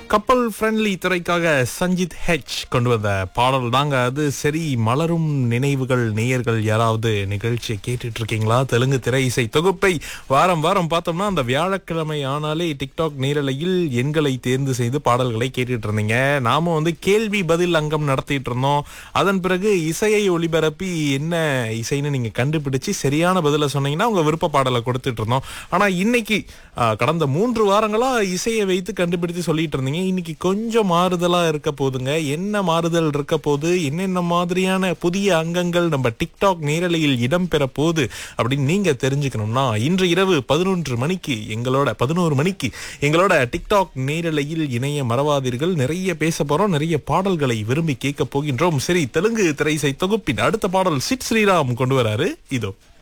கப்பல் friendly திரைக்காக Sanjith H கொண்டு வந்த பாடல் தாங்க அது. சரி, மலரும் நினைவுகள் நேயர்கள் யாராவது நிகழ்ச்சியை கேட்டுட்டு இருக்கீங்களா? தெலுங்கு திரை இசை தொகுப்பை வாரம் வாரம் பார்த்தோம்னா அந்த வியாழக்கிழமை ஆனாலே டிக்டாக் நேரலையில் எண்களை தேர்ந்து செய்து பாடல்களை கேட்டுட்டு இருந்தீங்க. நாம கேள்வி பதில் அங்கம் நடத்திட்டு இருந்தோம். அதன் பிறகு இசையை ஒளிபரப்பி என்ன இசைன்னு நீங்க கண்டுபிடிச்சு சரியான பதில சொன்னீங்கன்னா உங்க விருப்ப பாடலை கொடுத்துட்டு இருந்தோம். ஆனா இன்னைக்கு கடந்த 3 வாரங்களா இசையை வைத்து கண்டுபிடித்து சொல்லிட்டு இருந்தீங்க. இன்னைக்கு கொஞ்சம் மாறுதலா இருக்க போதுங்க. என்ன மாறுதல் இருக்க போது, என்னென்ன மாதிரியான புதிய அங்கங்கள் நம்ம டிக்டாக் நேரலையில் இடம்பெற போகுது அப்படின்னு நீங்க தெரிஞ்சுக்கணும்னா இன்று இரவு 11 மணிக்கு எங்களோட டிக்டாக் நேரலையில் இணைய மறவாதீர்கள். நிறைய பேச போறோம், நிறைய பாடல்களை விரும்பி கேட்க போகின்றோம். சரி, தெலுங்கு திரை இசை தொகுப்பின் அடுத்த பாடல் சிட் ஸ்ரீராம் கொண்டு வராரு. இதோ